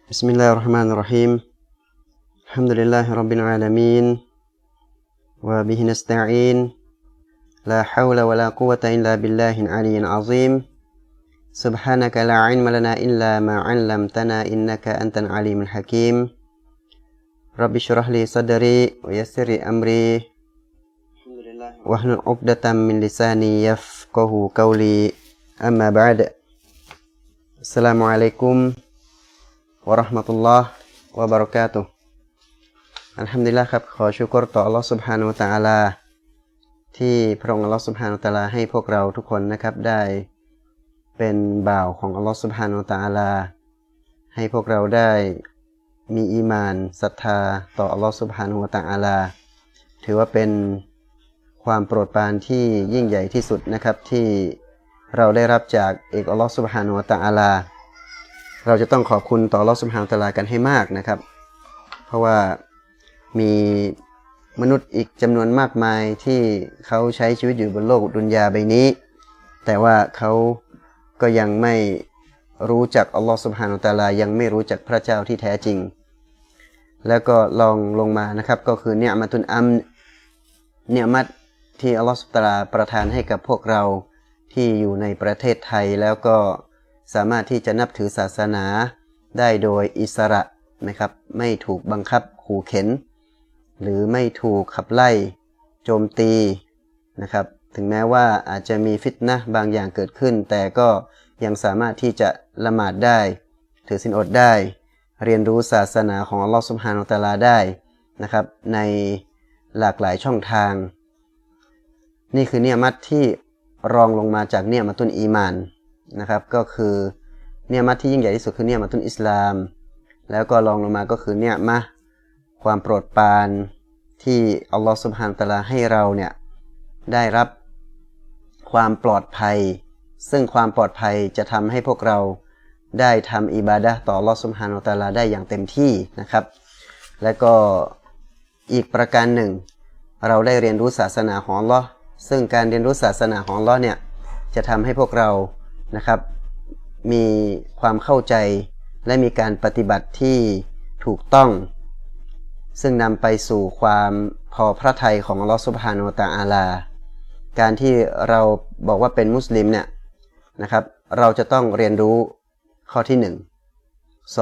بسم الله الرحمن الرحيم الحمد لله رب العالمين وبه نستعين لا حول ولا قوة إلا بالله العلي العظيم سبحانك لا علم لنا إلا ما علمتنا إنك أنت العليم الحكيم رب اشرح لي صدري ويسر لي أمري واحلل عقدة من لساني يفقه قولي أما بعد السلام عليكمวะเราะห์มะตุลลอฮ์วะบะเราะกาตุฮ์อัลฮัมดุลิลละห์ครับขอชุกรต่ออัลเลาะห์ซุบฮานะฮูวะตะอาลาที่พระองค์อัลเลาะห์ซุบฮานะฮูวะตะอาลาให้พวกเราทุกคนนะครับได้เป็นบ่าวของอัลเลาะห์ซุบฮานะฮูวะตะอาลาให้พวกเราได้มีอีหม่านศรัทธาต่ออัลเลาะห์ซุบฮานะฮูวะตะอาลาถือว่าเป็นความโปรดปรานที่ยิ่งใหญ่ที่สุดนะครับที่เราได้รับจากเอกอัลเลาะห์ซุบฮานะฮูวะตะอาลาเราจะต้องขอบคุณต่ออัลเลาะห์ซุบฮานะฮูวะตะอาลากันให้มากนะครับเพราะว่ามีมนุษย์อีกจำนวนมากมายที่เขาใช้ชีวิตอยู่บนโลกดุนยาใบนี้แต่ว่าเขาก็ยังไม่รู้จักอัลเลาะห์ซุบฮานะฮูวะตะอาลายังไม่รู้จักพระเจ้าที่แท้จริงแล้วก็ลองลงมานะครับก็คือเนียมะตุนอัมเนียมัตที่อัลเลาะห์ซุบฮานะฮูวะตะอาลาประทานให้กับพวกเราที่อยู่ในประเทศไทยแล้วก็สามารถที่จะนับถือศาสนาได้โดยอิสระนะครับไม่ถูกบังคับขู่เข็นหรือไม่ถูกขับไล่โจมตีนะครับถึงแม้ว่าอาจจะมีฟิตนะห์บางอย่างเกิดขึ้นแต่ก็ยังสามารถที่จะละหมาดได้ถือศีลอดได้เรียนรู้ศาสนาของอัลเลาะห์ซุบฮานะฮูวะตะอาลาได้นะครับในหลากหลายช่องทางนี่คือเนียมัตที่รองลงมาจากเนียมะตุนอีมานนะครับก็คือเนียมะที่ยิ่งใหญ่ที่สุดคือเนียมะตุนอิสลามแล้วก็รองลงมาก็คือเนียมะความโปรดปรานที่อัลลอฮฺซุบฮานะฮูวะตะอาลาให้เราเนี่ยได้รับความปลอดภัยซึ่งความปลอดภัยจะทำให้พวกเราได้ทำอิบาดะห์ต่ออัลลอฮฺซุบฮานะฮูวะตะอาลาได้อย่างเต็มที่นะครับและก็อีกประการหนึ่งเราได้เรียนรู้ศาสนาของอัลลอฮ์ซึ่งการเรียนรู้ศาสนาของอัลลอฮ์เนี่ยจะทำให้พวกเรานะครับมีความเข้าใจและมีการปฏิบัติที่ถูกต้องซึ่งนำไปสู่ความพอพระทัยของอัลลอฮฺซุบฮานะฮูวะตะอาลาการที่เราบอกว่าเป็นมุสลิมเนี่ยนะครับเราจะต้องเรียนรู้ข้อที่1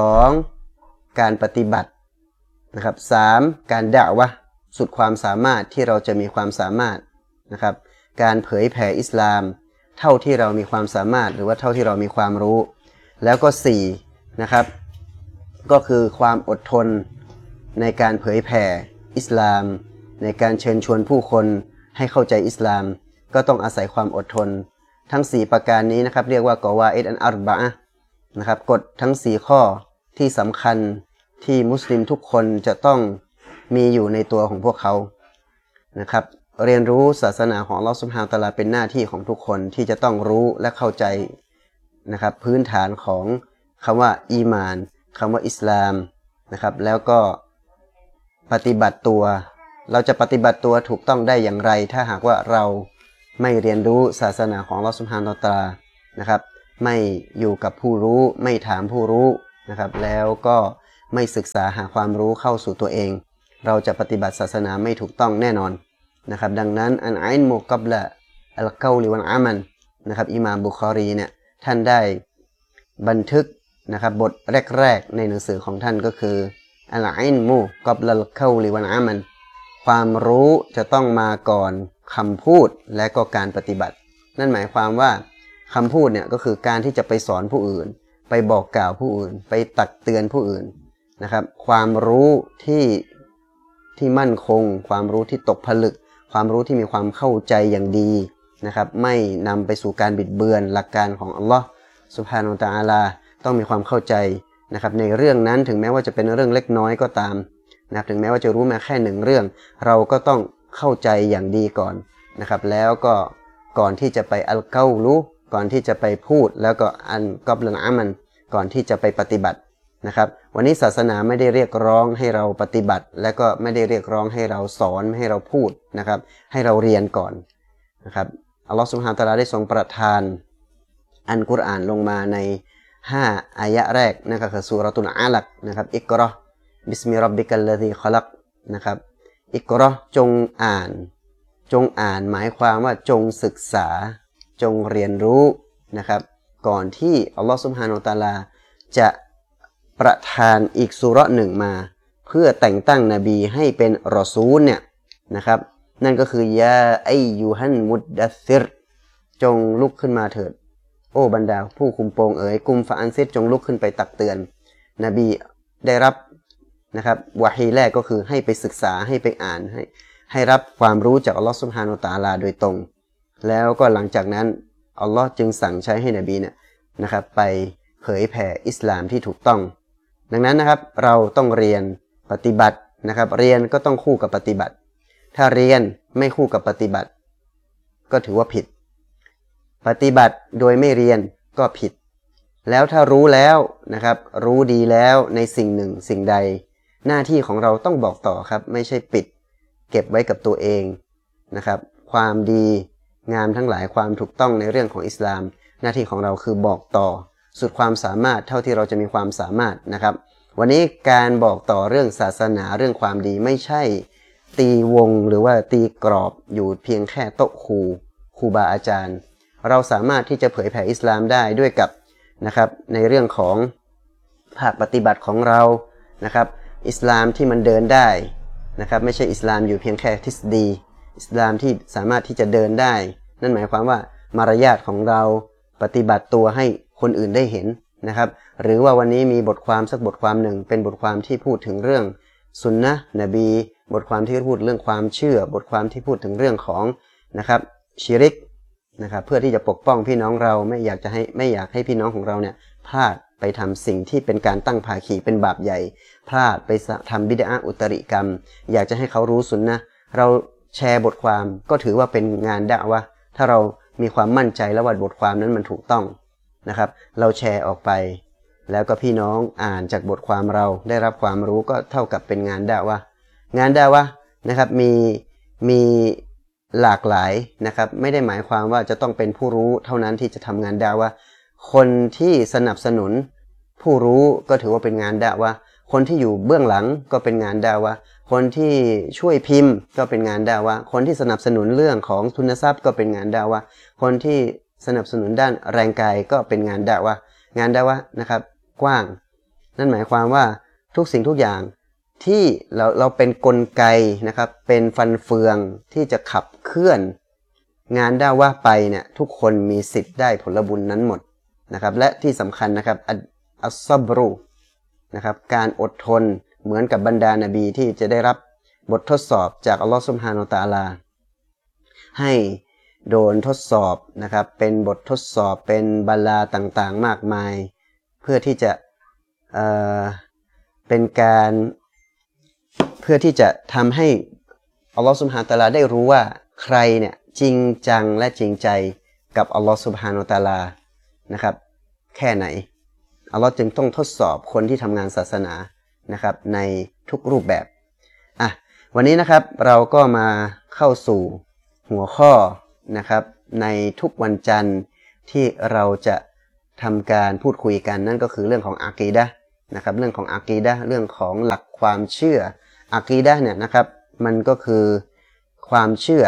2การปฏิบัตินะครับ3การดะอ์วะห์สุดความสามารถที่เราจะมีความสามารถนะครับการเผยแผ่อิสลามเท่าที่เรามีความสามารถหรือว่าเท่าที่เรามีความรู้แล้วก็4นะครับก็คือความอดทนในการเผยแผ่อิสลามในการเชิญชวนผู้คนให้เข้าใจอิสลามก็ต้องอาศัยความอดทนทั้ง4ประการนี้นะครับเรียกว่ากอวาอิดอันอัรบะอะห์นะครับกฎทั้ง4ข้อที่สำคัญที่มุสลิมทุกคนจะต้องมีอยู่ในตัวของพวกเขานะครับเรียนรู้ศาสนาของอัลเลาะห์ซุบฮานะฮูวะตะอาลาเป็นหน้าที่ของทุกคนที่จะต้องรู้และเข้าใจนะครับพื้นฐานของคำว่าอีหม่านคำว่าอิสลามนะครับแล้วก็ปฏิบัติตัวเราจะปฏิบัติตัวถูกต้องได้อย่างไรถ้าหากว่าเราไม่เรียนรู้ศาสนาของอัลเลาะห์ซุบฮานะฮูวะตะอาลานะครับไม่อยู่กับผู้รู้ไม่ถามผู้รู้นะครับแล้วก็ไม่ศึกษาหาความรู้เข้าสู่ตัวเองเราจะปฏิบัติศาสนาไม่ถูกต้องแน่นอนนะครับดังนั้นอันอิลมุกับละอัลกอลิวัลอามัลนะครับอิหม่ามบุคอรีเนี่ยท่านได้บันทึกนะครับบทแรกๆในหนังสือของท่านก็คืออัลอิลมุกับละอัลกอลิวัลอามัลความรู้จะต้องมาก่อนคำพูดและก็การปฏิบัตินั่นหมายความว่าคำพูดเนี่ยก็คือการที่จะไปสอนผู้อื่นไปบอกกล่าวผู้อื่นไปตักเตือนผู้อื่นนะครับความรู้ที่มั่นคงความรู้ที่ตกผลึกความรู้ที่มีความเข้าใจอย่างดีนะครับไม่นำไปสู่การบิดเบือนหลักการของอัลลอฮ์ซุบฮานะฮูวะตะอาลาต้องมีความเข้าใจนะครับในเรื่องนั้นถึงแม้ว่าจะเป็นเรื่องเล็กน้อยก็ตามนะครับถึงแม้ว่าจะรู้มาแค่1เรื่องเราก็ต้องเข้าใจอย่างดีก่อนนะครับแล้วก็ก่อนที่จะไปอัลกอลุก่อนที่จะไปพูดแล้วก็อันกับลันอามันก่อนที่จะไปปฏิบัตินะครับวันนี้ศาสนาไม่ได้เรียกร้องให้เราปฏิบัติและก็ไม่ได้เรียกร้องให้เราสอนไม่ให้เราพูดนะครับให้เราเรียนก่อนนะครับอัลลอฮฺซุบฮานะฮูวะตะอาลาได้ทรงประทานอัลกุรอานลงมาใน 5 อายะแรกนั่นก็คือซูเราะตุลอาลักนะครับอิกเราะห์บิสมิร็อบบิกัลลซีคอลักนะครับอิกเราะห์จงอ่านหมายความว่าจงศึกษาจงเรียนรู้นะครับก่อนที่อัลลอฮฺซุบฮานะฮูวะตะอาลาจะประทานอีกซูเราะห์หนึ่งมาเพื่อแต่งตั้งนบีให้เป็นรอซูลเนี่ยนะครับนั่นก็คือยาอัยยูฮันมุดดัสซิรจงลุกขึ้นมาเถิดโอ้บรรดาผู้คุมโปงกุมฟะอันซิรจงลุกขึ้นไปตักเตือนนบีได้รับนะครับวะฮีแรกก็คือให้ไปศึกษาให้ไปอ่านให้รับความรู้จากอัลลอฮฺซุบฮานะฮูวะตะอาลาโดยตรงแล้วก็หลังจากนั้นอัลลอฮ์จึงสั่งใช้ให้นบีเนี่ยนะครับไปเผยแผ่อิสลามที่ถูกต้องดังนั้นนะครับเราต้องเรียนปฏิบัตินะครับเรียนก็ต้องคู่กับปฏิบัติถ้าเรียนไม่คู่กับปฏิบัติก็ถือว่าผิดปฏิบัติโดยไม่เรียนก็ผิดแล้วถ้ารู้แล้วนะครับรู้ดีแล้วในสิ่งหนึ่งสิ่งใดหน้าที่ของเราต้องบอกต่อครับไม่ใช่ปิดเก็บไว้กับตัวเองนะครับความดีงามทั้งหลายความถูกต้องในเรื่องของอิสลามหน้าที่ของเราคือบอกต่อสุดความสามารถเท่าที่เราจะมีความสามารถนะครับวันนี้การบอกต่อเรื่องศาสนาเรื่องความดีไม่ใช่ตีวงหรือว่าตีกรอบอยู่เพียงแค่โต๊ะครูบาอาจารย์เราสามารถที่จะเผยแผ่อิสลามได้ด้วยกับนะครับในเรื่องของภาคปฏิบัติของเรานะครับอิสลามที่มันเดินได้นะครับไม่ใช่อิสลามอยู่เพียงแค่ทฤษฎีอิสลามที่สามารถที่จะเดินได้นั่นหมายความว่ามารยาทของเราปฏิบัติตัวให้คนอื่นได้เห็นนะครับหรือว่าวันนี้มีบทความสักบทความหนึ่งเป็นบทความที่พูดถึงเรื่องสุนนะนบีบทความที่พูดเรื่องความเชื่อบทความที่พูดถึงเรื่องของนะครับชิริกนะครับเพื่อที่จะปกป้องพี่น้องเราไม่อยากให้พี่น้องของเราเนี่ยพลาดไปทำสิ่งที่เป็นการตั้งภาคีเป็นบาปใหญ่พลาดไปทำบิดอะห์อุตริกรรมอยากจะให้เขารู้สุนนะเราแชร์บทความก็ถือว่าเป็นงานดะวะห์ถ้าเรามีความมั่นใจแล้วว่าบทความนั้นมันถูกต้องนะครับเราแชร์ออกไปแล้วก็พี่น้องอ่านจากบทความเราได้รับความรู้ก็เท่ากับเป็นงานดะวะห์งานดะวะห์นะครับมีหลากหลายนะครับไม่ได้หมายความว่าจะต้องเป็นผู้รู้เท่านั้นที่จะทำงานดะวะห์คนที่สนับสนุนผู้รู้ก็ถือว่าเป็นงานดะวะห์คนที่อยู่เบื้องหลังก็เป็นงานดะวะห์คนที่ช่วยพิมพ์ก็เป็นงานดะวะห์คนที่สนับสนุนเรื่องของทุนทรัพย์ก็เป็นงานดะวะห์คนที่สนับสนุนด้านแรงกายก็เป็นงานดะวะห์งานดะวะห์นะครับกว้างนั่นหมายความว่าทุกสิ่งทุกอย่างที่เราเป็นกลไกนะครับเป็นฟันเฟืองที่จะขับเคลื่อนงานดะวะห์ไปเนี่ยทุกคนมีสิทธิ์ได้ผลบุญนั้นหมดนะครับและที่สำคัญนะครับอัศซับรุนะครับการอดทนเหมือนกับบรรดานบีที่จะได้รับบททดสอบจากอัลลอฮฺซุบฮานะฮูวะตะอาลาให้โดนทดสอบนะครับเป็นบททดสอบเป็นบาลาต่างๆมากมายเพื่อที่จะเป็นการเพื่อที่จะทำให้อัลลอฮฺซุบฮานะฮูวะตะอาลาได้รู้ว่าใครเนี่ยจริงจังและจริงใจกับอัลลอฮฺซุบฮานะฮูวะตะอาลานะครับแค่ไหนอัลลอฮ์จึงต้องทดสอบคนที่ทำงานศาสนานะครับในทุกรูปแบบวันนี้นะครับเราก็มาเข้าสู่หัวข้อนะครับในทุกวันจันทร์ที่เราจะทำการพูดคุยกันนั่นก็คือเรื่องของอากีดะห์นะครับเรื่องของอากีดะห์เรื่องของหลักความเชื่ออากีดะห์เนี่ยนะครับมันก็คือความเชื่อ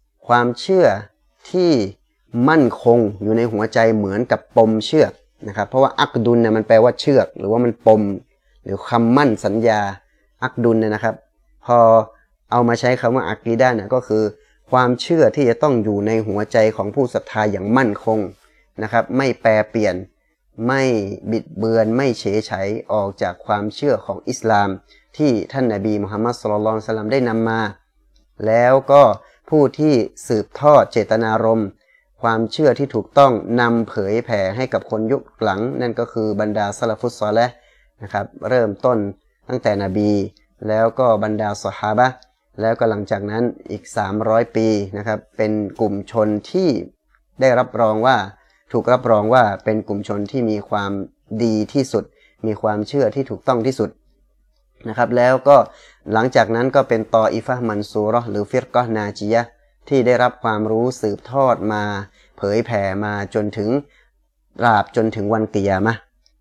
ที่มั่นคงอยู่ในหัวใจเหมือนกับปมเชือกนะครับเพราะว่าอักดุลเนี่ยมันแปลว่าเชือกหรือว่ามันปมหรือคำมั่นสัญญาอักดุลเนี่ยนะครับพอเอามาใช้คำว่าอากีดะห์เนี่ยก็คือความเชื่อที่จะต้องอยู่ในหัวใจของผู้ศรัทธาอย่างมั่นคงนะครับไม่แปรเปลี่ยนไม่บิดเบือนไม่เฉยเฉยออกจากความเชื่อของอิสลามที่ท่านนบีมุฮัมมัดศ็อลลัลลอฮุอะลัยฮิวะซัลลัมได้นำมาแล้วก็ผู้ที่สืบทอดเจตนารมณ์ความเชื่อที่ถูกต้องนำเผยแผ่ให้กับคนยุคหลังนั่นก็คือบรรดาซะละฟุศศอลิฮ์นะครับเริ่มต้นตั้งแต่นบีแล้วก็บรรดาซอฮาบะห์แล้วก็หลังจากนั้นอีก300ปีนะครับเป็นกลุ่มชนที่ได้รับรองว่าถูกรับรองว่าเป็นกลุ่มชนที่มีความดีที่สุดมีความเชื่อที่ถูกต้องที่สุดนะครับแล้วก็หลังจากนั้นก็เป็นตออิฟะห์มันซูเราะห์หรือฟิรกะห์นาจียะห์ที่ได้รับความรู้สืบทอดมาเผยแผ่มาจนถึงตราบจนถึงวันกิยามะห์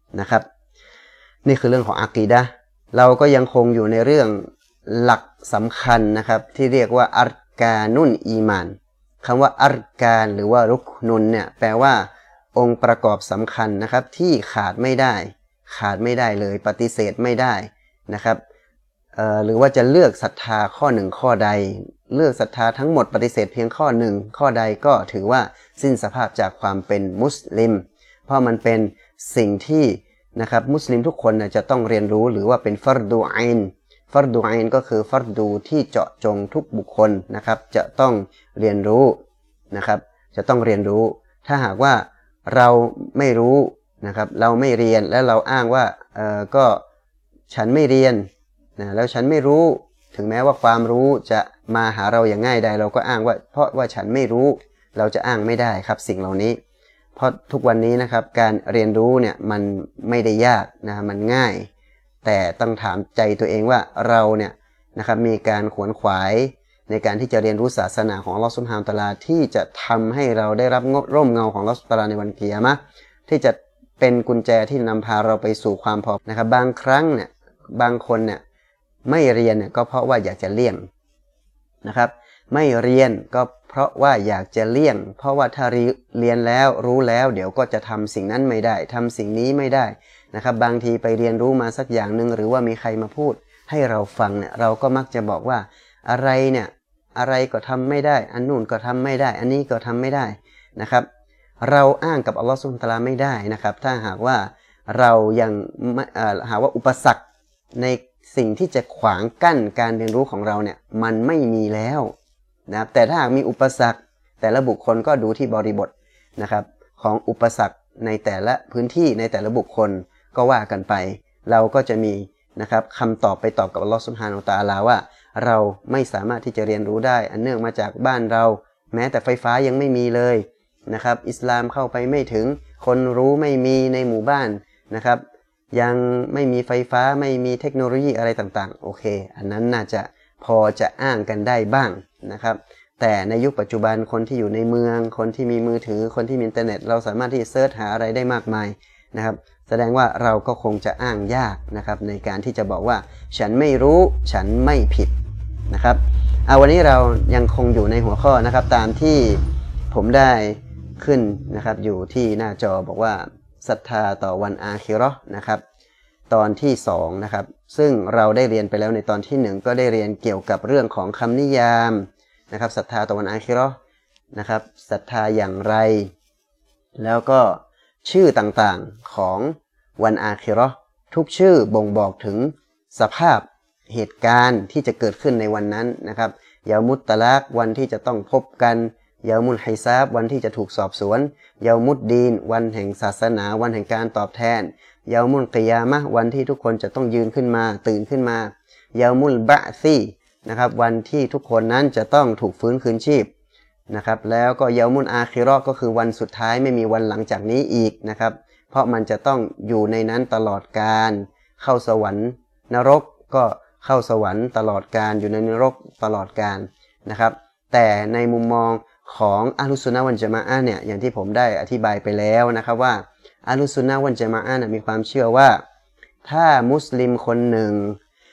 นะครับนี่คือเรื่องของอากีดะห์เราก็ยังคงอยู่ในเรื่องหลักสำคัญนะครับที่เรียกว่าอัรกานุนอีมานคำว่าอัรกานหรือว่ารุกนุนเนี่ยแปลว่าองค์ประกอบสำคัญนะครับที่ขาดไม่ได้เลยปฏิเสธไม่ได้นะครับหรือว่าจะเลือกศรัทธาข้อหนึ่งข้อใดเลือกศรัทธาทั้งหมดปฏิเสธเพียงข้อหนึ่งข้อใดก็ถือว่าสิ้นสภาพจากความเป็นมุสลิมเพราะมันเป็นสิ่งที่นะครับมุสลิมทุกคนจะต้องเรียนรู้หรือว่าเป็นฟัรดูอินก็คือฟัรดูที่เจาะจงทุกบุคคลนะครับจะต้องเรียนรู้นะครับจะต้องเรียนรู้ถ้าหากว่าเราไม่รู้นะครับเราไม่เรียนแล้วเราอ้างว่าก็ฉันไม่เรียนนะแล้วฉันไม่รู้ถึงแม้ว่าความรู้จะมาหาเราอย่างง่ายได้เราก็อ้างว่าเพราะว่าฉันไม่รู้เราจะอ้างไม่ได้ครับสิ่งเหล่านี้เพราะทุกวันนี้นะครับการเรียนรู้เนี่ยมันไม่ได้ยากนะมันง่ายแต่ต้องถามใจตัวเองว่าเราเนี่ยนะครับมีการขวนขวายในการที่จะเรียนรู้ศาสนาของอัลเลาะห์ซุบฮานะฮูวะตะอาลาที่จะทำให้เราได้รับร่มเงาของอัลเลาะห์ซุบฮานะฮูวะตะอาลาในวันกิยามะห์ที่จะเป็นกุญแจที่นำพาเราไปสู่ความพอนะครับบางครั้งเนี่ยบางคนเนี่ยไม่เรียนเนี่ยก็เพราะว่าอยากจะเลี่ยงนะครับไม่เรียนก็เพราะว่าอยากจะเลี่ยงเพราะว่าถ้าเรียนแล้วรู้แล้วเดี๋ยวก็จะทำสิ่งนั้นไม่ได้ทำสิ่งนี้ไม่ได้นะครับบางทีไปเรียนรู้มาสักอย่างหนึ่งหรือว่ามีใครมาพูดให้เราฟังเนี่ยเราก็มักจะบอกว่าอะไรเนี่ยอะไรก็ทำไม่ได้อันนู่นก็ทำไม่ได้อันนี้ก็ทำไม่ได้นะครับเราอ้างกับอัลลอฮฺซุบฮานะฮูวะตะอาลาไม่ได้นะครับถ้าหากว่าเรายังหากว่าอุปสรรคในสิ่งที่จะขวางกั้นการเรียนรู้ของเราเนี่ยมันไม่มีแล้วนะครับแต่ถ้าหากมีอุปสรรคแต่ละบุคคลก็ดูที่บริบทนะครับของอุปสรรคในแต่ละพื้นที่ในแต่ละบุคคลก็ว่ากันไปเราก็จะมีนะครับคำตอบไปตอบกับอัลลอฮฺซุบฮานะฮูวะตะอาลาว่าเราไม่สามารถที่จะเรียนรู้ได้อันเนื่องมาจากบ้านเราแม้แต่ไฟฟ้ายังไม่มีเลยนะครับอิสลามเข้าไปไม่ถึงคนรู้ไม่มีในหมู่บ้านนะครับยังไม่มีไฟฟ้าไม่มีเทคโนโลยีอะไรต่างๆโอเคอันนั้นน่าจะพอจะอ้างกันได้บ้างนะครับแต่ในยุคปัจจุบันคนที่อยู่ในเมืองคนที่มีมือถือคนที่มีอินเทอร์เน็ตเราสามารถที่จะเสิร์ชหาอะไรได้มากมายนะครับแสดงว่าเราก็คงจะอ้างยากนะครับในการที่จะบอกว่าฉันไม่รู้ฉันไม่ผิดนะครับวันนี้เรายังคงอยู่ในหัวข้อนะครับตามที่ผมได้ขึ้นนะครับอยู่ที่หน้าจอบอกว่าศรัทธาต่อวันอาคิเราะห์นะครับตอนที่2นะครับซึ่งเราได้เรียนไปแล้วในตอนที่1ก็ได้เรียนเกี่ยวกับเรื่องของคำนิยามนะครับศรัทธาต่อวันอาคิเราะห์นะครับศรัทธาอย่างไรแล้วก็ชื่อต่างๆของวันอาคิเราะห์ทุกชื่อบ่งบอกถึงสภาพเหตุการณ์ที่จะเกิดขึ้นในวันนั้นนะครับยามุตตะลากวันที่จะต้องพบกันยามุลไฮซาบวันที่จะถูกสอบสวนยามุดดีนวันแห่งศาสนาวันแห่งการตอบแทนยามุลกิยามะห์วันที่ทุกคนจะต้องยืนขึ้นมาตื่นขึ้นมายามุลบะซีนะครับวันที่ทุกคนนั้นจะต้องถูกฟื้นคืนชีพนะครับแล้วก็ยามุลอาคิเราะห์ก็คือวันสุดท้ายไม่มีวันหลังจากนี้อีกนะครับเพราะมันจะต้องอยู่ในนั้นตลอดกาลเข้าสวรรค์นรกก็เข้าสวรรค์ตลอดกาลอยู่ในนรกตลอดกาลนะครับแต่ในมุมมองของอะห์ลุสซุนนะฮ์วัลญะมาอะห์เนี่ยอย่างที่ผมได้อธิบายไปแล้วนะครับว่าอะห์ลุสซุนนะฮ์วัลญะมาอะห์มีความเชื่อว่าถ้ามุสลิมคนหนึ่ง